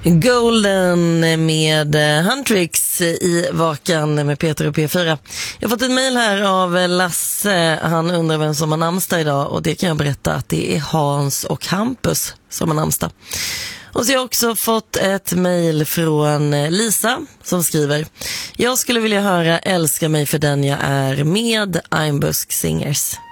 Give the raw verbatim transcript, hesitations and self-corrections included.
Golden med Huntrix i Vakan med Peter och P fyra. Jag har fått ett mejl här av Lasse. Han undrar vem som har namnsdag idag, och det kan jag berätta att det är Hans och Hampus som har namnsdag. Och så har jag också fått ett mejl från Lisa som skriver: jag skulle vilja höra Älska mig för den jag är med Einbusk Singers.